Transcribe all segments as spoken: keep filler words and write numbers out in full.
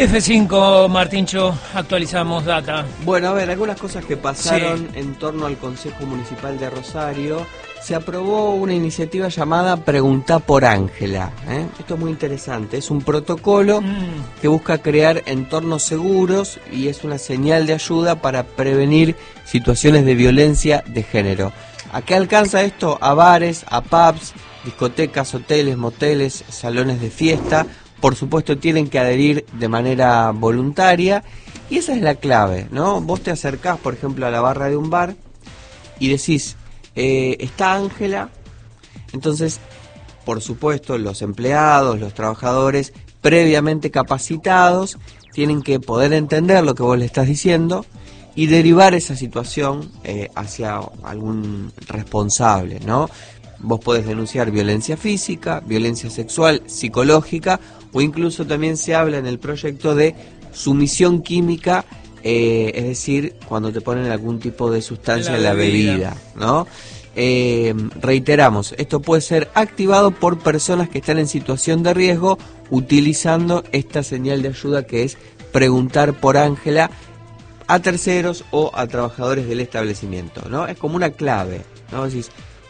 F cinco, Martincho, actualizamos data. Bueno, a ver, algunas cosas que pasaron Sí. en torno al Consejo Municipal de Rosario. Se aprobó una iniciativa llamada Preguntá por Ángela. ¿eh? Esto es muy interesante. Es un protocolo Mm. que busca crear entornos seguros y es una señal de ayuda para prevenir situaciones de violencia de género. ¿A qué alcanza esto? A bares, a pubs, discotecas, hoteles, moteles, salones de fiesta. Por supuesto tienen que adherir de manera voluntaria y esa es la clave, ¿no? Vos te acercás, por ejemplo, a la barra de un bar y decís, eh, está Ángela. Entonces, por supuesto, los empleados, los trabajadores previamente capacitados tienen que poder entender lo que vos le estás diciendo y derivar esa situación eh, hacia algún responsable, ¿no? Vos podés denunciar violencia física, violencia sexual, psicológica, o incluso también se habla en el proyecto de sumisión química, eh, es decir, cuando te ponen algún tipo de sustancia La en la bebida. bebida, ¿no? Eh, reiteramos, esto puede ser activado por personas que están en situación de riesgo utilizando esta señal de ayuda que es preguntar por Ángela a terceros o a trabajadores del establecimiento, ¿no? Es como una clave, ¿no? Decís,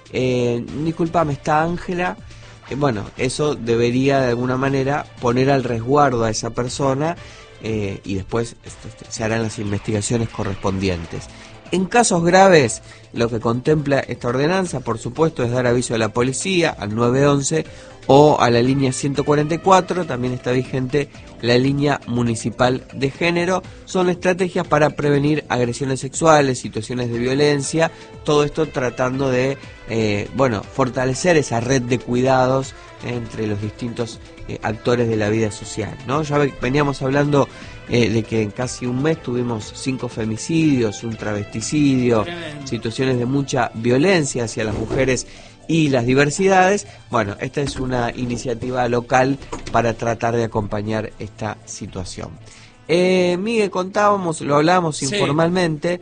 eh, disculpame, está Ángela. Eh, bueno, eso debería de alguna manera poner al resguardo a esa persona eh, y después este, se harán las investigaciones correspondientes. En casos graves, lo que contempla esta ordenanza, por supuesto, es dar aviso a la policía, al nueve once o a la línea ciento cuarenta y cuatro, también está vigente la línea municipal de género. Son estrategias para prevenir agresiones sexuales, situaciones de violencia, todo esto tratando de, eh, bueno, fortalecer esa red de cuidados entre los distintos eh, actores de la vida social, ¿no? Ya veníamos hablando eh, de que en casi un mes tuvimos cinco femicidios, un travesticidio, Tremendo. situaciones de mucha violencia hacia las mujeres y las diversidades. Bueno, esta es una iniciativa local para tratar de acompañar esta situación. Eh, Miguel, contábamos, lo hablábamos Sí. informalmente,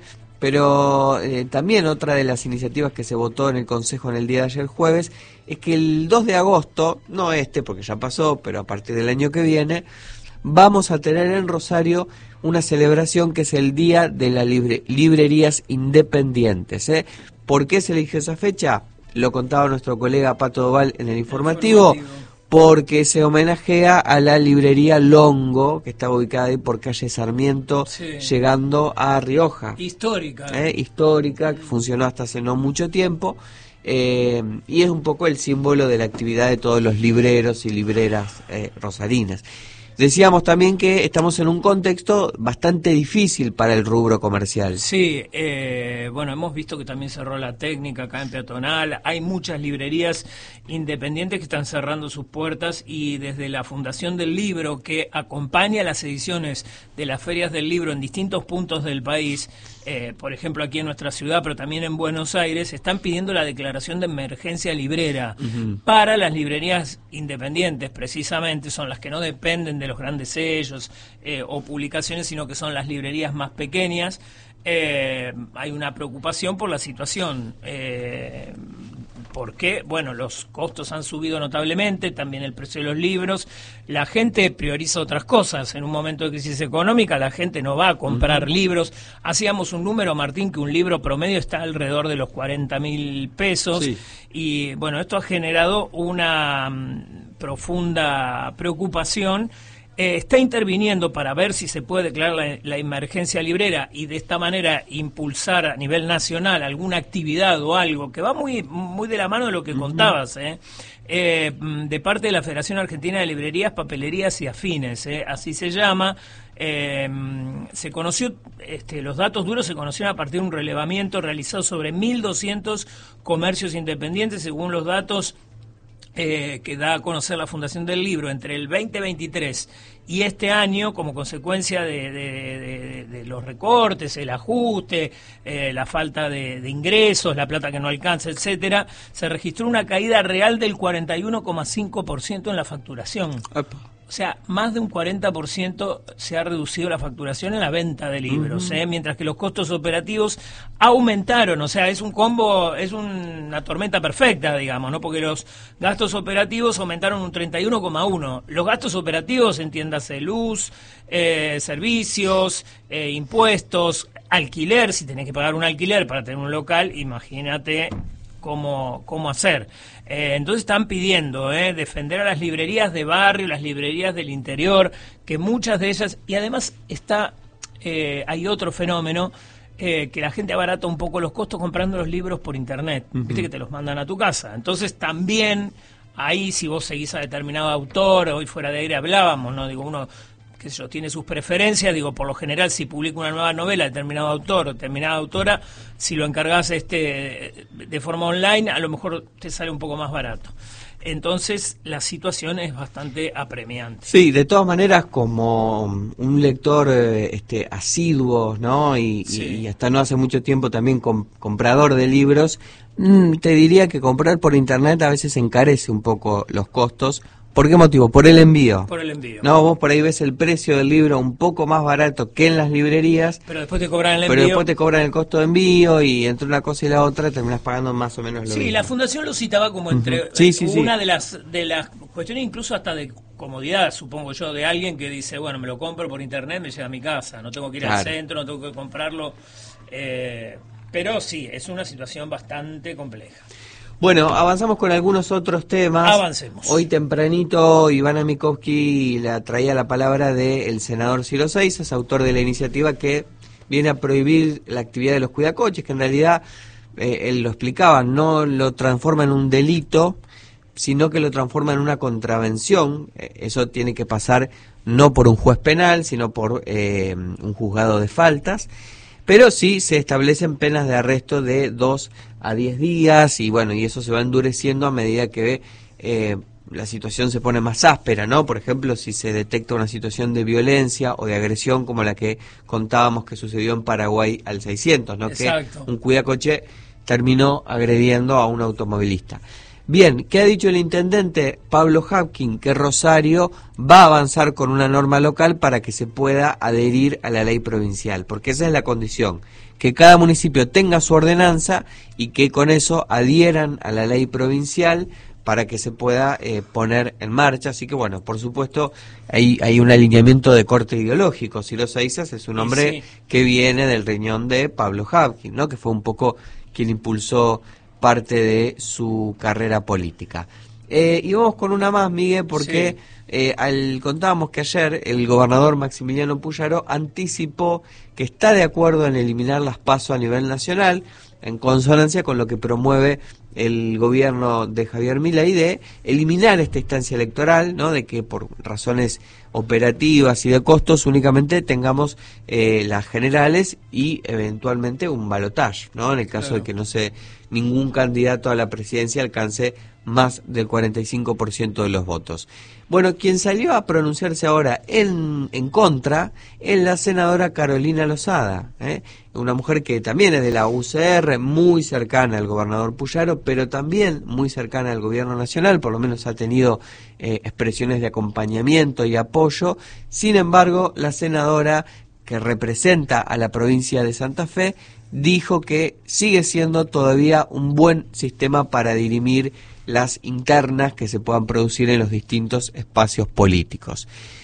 pero eh, también otra de las iniciativas que se votó en el Consejo en el día de ayer jueves es que el dos de agosto, no este porque ya pasó, pero a partir del año que viene, vamos a tener en Rosario una celebración que es el Día de las libre, Librerías Independientes. ¿eh? ¿Por qué se eligió esa fecha? Lo contaba nuestro colega Pato Doval en el informativo, informativo. porque se homenajea a la librería Longo, que está ubicada ahí por calle Sarmiento, Sí. llegando a Rioja. Histórica. ¿eh? Histórica, que funcionó hasta hace no mucho tiempo, eh, y es un poco el símbolo de la actividad de todos los libreros y libreras eh, rosarinas. Decíamos también que estamos en un contexto bastante difícil para el rubro comercial. Sí, eh, bueno, hemos visto que también cerró la técnica acá en Peatonal. Hay muchas librerías independientes que están cerrando sus puertas y desde la Fundación del Libro, que acompaña las ediciones de las ferias del libro en distintos puntos del país, eh, por ejemplo aquí en nuestra ciudad, pero también en Buenos Aires, están pidiendo la declaración de emergencia librera Uh-huh. para las librerías independientes, precisamente, son las que no dependen de los grandes sellos eh, o publicaciones, sino que son las librerías más pequeñas. Eh, hay una preocupación por la situación. Eh, ¿Por qué? Bueno, los costos han subido notablemente, también el precio de los libros. La gente prioriza otras cosas. En un momento de crisis económica, la gente no va a comprar uh-huh. libros. Hacíamos un número, Martín, que un libro promedio está alrededor de los cuarenta mil pesos. Sí. Y bueno, esto ha generado una um, profunda preocupación. Eh, está interviniendo para ver si se puede declarar la, la emergencia librera y de esta manera impulsar a nivel nacional alguna actividad o algo que va muy muy de la mano de lo que uh-huh. contabas, ¿eh? Eh, de parte de la Federación Argentina de Librerías, Papelerías y Afines, ¿eh? Así se llama. Eh, se conoció, este, los datos duros se conocieron a partir de un relevamiento realizado sobre mil doscientos comercios independientes, según los datos Eh, que da a conocer la Fundación del Libro entre el veinte veintitrés y este año, como consecuencia de, de, de, de los recortes, el ajuste, eh, la falta de, de ingresos, la plata que no alcanza, etcétera, se registró una caída real del cuarenta y uno coma cinco por ciento en la facturación. Epa. O O sea, más de un cuarenta por ciento se ha reducido la facturación en la venta de libros, uh-huh. ¿eh? Mientras que los costos operativos aumentaron. O sea, es un combo, es una tormenta perfecta, digamos, ¿no? Porque los gastos operativos aumentaron un treinta y uno coma uno. Los gastos operativos, entiéndase, luz, eh, servicios, eh, impuestos, alquiler, si tenés que pagar un alquiler para tener un local, imagínate cómo, cómo hacer. Eh, entonces están pidiendo eh, defender a las librerías de barrio, las librerías del interior, que muchas de ellas, y además está eh, hay otro fenómeno, eh, que la gente abarata un poco los costos comprando los libros por internet, uh-huh. Viste que te los mandan a tu casa. Entonces también ahí, si vos seguís a determinado autor, hoy fuera de aire hablábamos, ¿no? Digo, uno, qué sé yo, tiene sus preferencias, digo, por lo general si publica una nueva novela de determinado autor o determinada autora, si lo encargas este de forma online, a lo mejor te sale un poco más barato. Entonces la situación es bastante apremiante. Sí, de todas maneras, como un lector este asiduo, ¿no? Y, sí. y hasta no hace mucho tiempo también com- comprador de libros, mmm, te diría que comprar por internet a veces encarece un poco los costos. ¿Por qué motivo? Por el envío. Por el envío. No, vos por ahí ves el precio del libro un poco más barato que en las librerías. Pero después te cobran el envío. Pero después te cobran el costo de envío y entre una cosa y la otra terminas pagando más o menos lo sí, mismo. Sí, la Fundación lo citaba como entre... Uh-huh. Sí, sí, una sí. de las de las cuestiones incluso hasta de comodidad, supongo yo, de alguien que dice, bueno, me lo compro por internet, me llega a mi casa, no tengo que ir claro. al centro, no tengo que comprarlo. Eh, pero sí, es una situación bastante compleja. Bueno, avanzamos con algunos otros temas. Avancemos. Hoy tempranito Ivana Mikovsky la traía la palabra del senador Ciro Seixas, autor de la iniciativa que viene a prohibir la actividad de los cuidacoches, que en realidad, eh, él lo explicaba, no lo transforma en un delito, sino que lo transforma en una contravención. Eh, eso tiene que pasar no por un juez penal, sino por eh, un juzgado de faltas. Pero sí se establecen penas de arresto de dos a diez días y bueno, y eso se va endureciendo a medida que eh, la situación se pone más áspera, ¿no? Por ejemplo, si se detecta una situación de violencia o de agresión como la que contábamos que sucedió en Paraguay al seiscientos, ¿no? Exacto. Que un cuidacoche terminó agrediendo a un automovilista. Bien, ¿qué ha dicho el intendente Pablo Hapkin? Que Rosario va a avanzar con una norma local para que se pueda adherir a la ley provincial, porque esa es la condición, que cada municipio tenga su ordenanza y que con eso adhieran a la ley provincial para que se pueda eh, poner en marcha. Así que bueno, por supuesto, hay, hay un alineamiento de corte ideológico. Ciro Seixas es un hombre sí. que viene del riñón de Pablo Hapkin, ¿no? Que fue un poco quien impulsó parte de su carrera política. Eh, y vamos con una más, Miguel, porque sí. eh, al, contábamos que ayer el gobernador Maximiliano Puyaro anticipó que está de acuerdo en eliminar las PASO a nivel nacional, en consonancia con lo que promueve el gobierno de Javier Milei de eliminar esta instancia electoral, ¿no? De que por razones operativas y de costos únicamente tengamos eh, las generales y eventualmente un balotaje, ¿no? En el caso claro. de que no se ningún candidato a la presidencia alcance más del cuarenta y cinco por ciento de los votos. Bueno, quien salió a pronunciarse ahora en, en contra es la senadora Carolina Lozada, ¿eh? Una mujer que también es de la U C R, muy cercana al gobernador Puyaro, pero también muy cercana al gobierno nacional, por lo menos ha tenido eh, expresiones de acompañamiento y apoyo. Sin embargo, la senadora que representa a la provincia de Santa Fe dijo que sigue siendo todavía un buen sistema para dirimir las internas que se puedan producir en los distintos espacios políticos.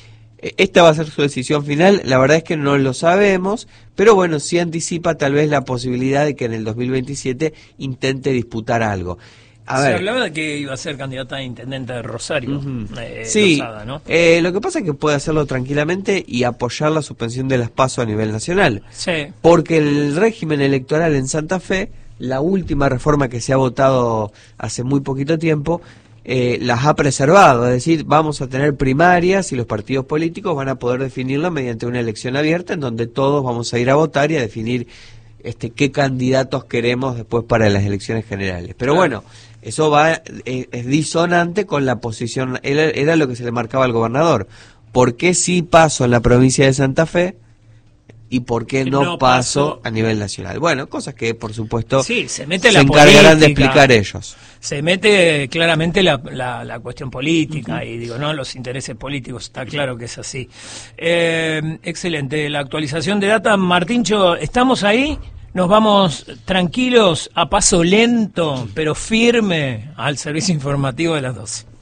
Esta va a ser su decisión final, la verdad es que no lo sabemos, pero bueno, sí anticipa tal vez la posibilidad de que en el dos mil veintisiete intente disputar algo. A Se ver. hablaba de que iba a ser candidata a intendente de Rosario. Uh-huh. eh, sí, Lozada, ¿no? eh, lo que pasa es que puede hacerlo tranquilamente y apoyar la suspensión de las PASO a nivel nacional. Sí. Porque el régimen electoral en Santa Fe, la última reforma que se ha votado hace muy poquito tiempo, eh, las ha preservado. Es decir, vamos a tener primarias y los partidos políticos van a poder definirlo mediante una elección abierta en donde todos vamos a ir a votar y a definir este qué candidatos queremos después para las elecciones generales. Pero claro. bueno, eso va es, es disonante con la posición, era, era lo que se le marcaba al gobernador. ¿Por qué sí paso en la provincia de Santa Fe? y por qué no, no paso paso a nivel nacional. Bueno, cosas que por supuesto sí, se, mete se la encargarán política, de explicar ellos. Se mete claramente la, la, la cuestión política, uh-huh. y digo, no, los intereses políticos, está claro que es así. Eh, excelente, la actualización de data. Martíncho, ¿estamos ahí? Nos vamos tranquilos, a paso lento, pero firme, al servicio informativo de las doce.